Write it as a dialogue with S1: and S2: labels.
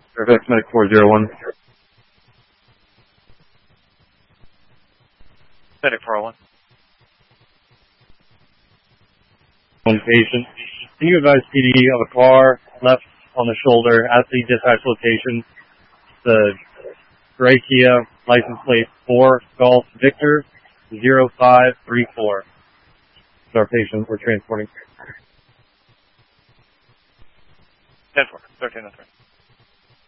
S1: Fairfax Medic 401.
S2: Medic 401.
S1: One patient. Can you advise PD of a car left on the shoulder at the dispatch location? The gray Kia, license plate 4 Golf Victor 0534. It's our patient we're transporting.
S2: 10-4, 1303.